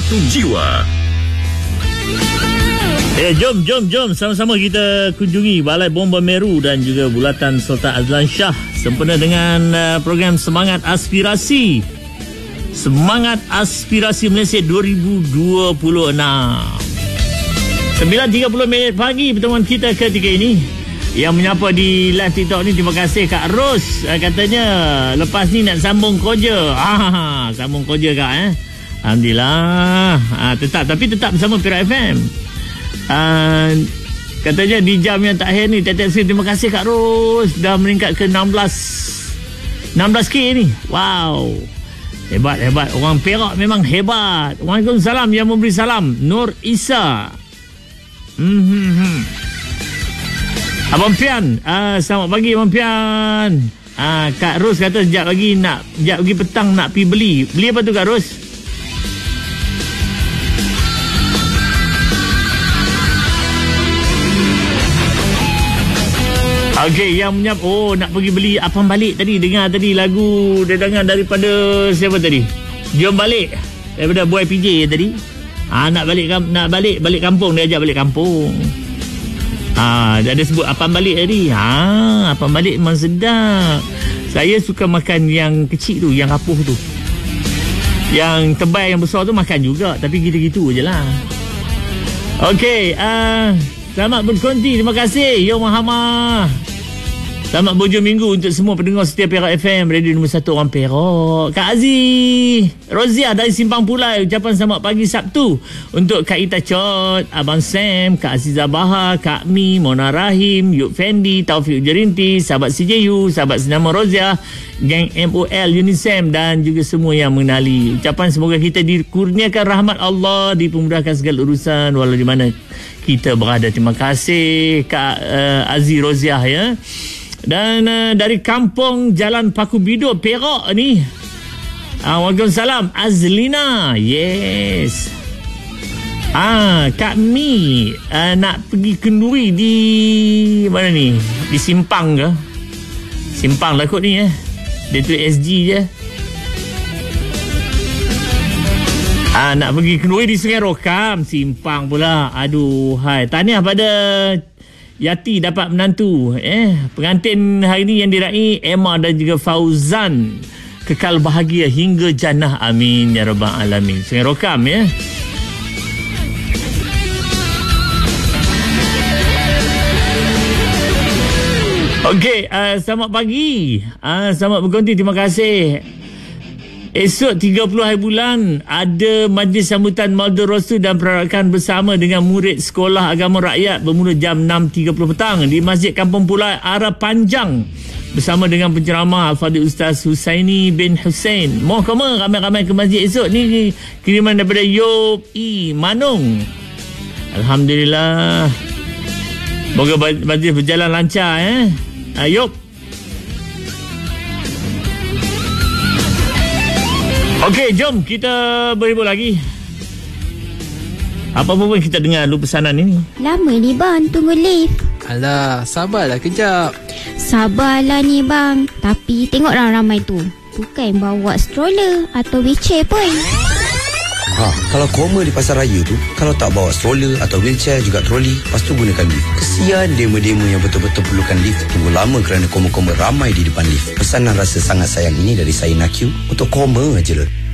Satu Jiwa. Jom sama-sama kita kunjungi Balai Bomba Meru dan juga Bulatan Sultan Azlan Shah sempena dengan program Semangat Aspirasi Malaysia 2026. 9.30 pagi pertemuan kita ketika ini. Yang menyapa di live TikTok ni, terima kasih Kak Ros. Katanya lepas ni nak sambung koja. Sambung koja Kak Alhamdulillah. Tetap bersama Perak FM. Katanya di jam yang tak akhir ni, terima kasih Kak Ros. Dah meningkat ke 16K ni. Wow. Hebat. Orang Perak memang hebat. Waalaikumsalam yang memberi salam. Nur Isa. Abang Pian, selamat pagi Abang Pian. Kak Ros kata sekejap pagi petang nak pergi beli. Beli apa tu Kak Ros? Okey, yang menyap nak pergi beli apam balik tadi. Dengar tadi lagu dia dengar daripada siapa tadi? Jom Balik daripada Boy PJ tadi. Nak balik kampung, dia ajak balik kampung. Dia ada sebut apam balik tadi. Apam balik memang sedap. Saya suka makan yang kecil tu, yang rapuh tu. Yang tebal, yang besar tu makan juga, tapi gitu-gitu je lah. Okey, selamat berkonti. Terima kasih Yo Muhammad. Selamat berhujung minggu untuk semua pendengar setia Perak FM, radio nombor 1 orang Perak. Kak Aziz Roziah dari Simpang Pulai, ucapan selamat pagi Sabtu untuk Kak Ita Chot, Abang Sam, Kak Azizah Bahar, Kak Mi, Mona Rahim, Yuk Fendi, Taufik Jerinti, sahabat CJU, sahabat senama Roziah, geng MOL, Unisem dan juga semua yang mengenali. Ucapan semoga kita dikurniakan rahmat Allah, dipermudahkan segala urusan walau di mana kita berada. Terima kasih Kak Aziz Roziah ya. Dan dari kampung Jalan Paku Biduk Perak ni, Waalaikumsalam Azlina. Yes. Kak Mi nak pergi kenduri di mana ni? Di Simpang ke? Simpang lah kot ni Dia tu SG je. Nak pergi kenduri di Sungai Rokam, Simpang pula. Aduh, hai. Tahniah pada Yati dapat menantu. Pengantin hari ni yang diraih Emma dan juga Fauzan. Kekal bahagia hingga jannah. Amin ya rabbal alamin. Sungai Rokam ya. Okey, selamat pagi. Selamat berkonti. Terima kasih. Esok 30 hari bulan ada majlis sambutan Maulid Rasul dan perarakan bersama dengan murid Sekolah Agama Rakyat bermula jam 6.30 petang di Masjid Kampung Pulai Arah Panjang bersama dengan penceramah Al-Fadhil Ustaz Husaini bin Hussein. Mohon ramai-ramai ke masjid esok ni. Kiriman daripada Yop E Manung. Alhamdulillah. Moga majlis berjalan lancar Yop. Okey, jom kita berhibur lagi. Apa-apa pun kita dengar dulu pesanan ini. Lama ni bang, tunggu lift. Alah, sabarlah kejap. Sabarlah ni bang. Tapi tengok ramai tu. Bukan bawa stroller atau wheelchair pun. Kalau koma di pasar raya tu, kalau tak bawa stroller atau wheelchair juga troli, lepas tu gunakan lift. Kesian demo-demo yang betul-betul perlukan lift tunggu lama kerana koma-koma ramai di depan lift. Pesanan rasa sangat sayang ini dari saya Nakyu untuk koma aja lah.